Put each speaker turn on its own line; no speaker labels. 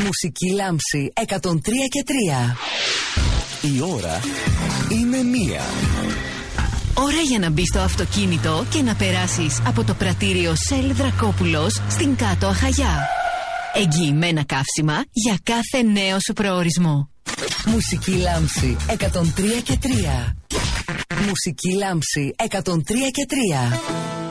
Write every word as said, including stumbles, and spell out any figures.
Μουσική Λάμψη εκατόν τρία και τρία.
Η ώρα είναι μία.
Ώρα για να μπεις στο αυτοκίνητο και να περάσεις από το πρατήριο Shell Δρακόπουλος στην Κάτω Αχαγιά. Εγγυημένα καύσιμα για κάθε νέο σου προορισμό.
Μουσική Λάμψη εκατόν τρία και τρία. Μουσική Λάμψη εκατόν τρία και τρία.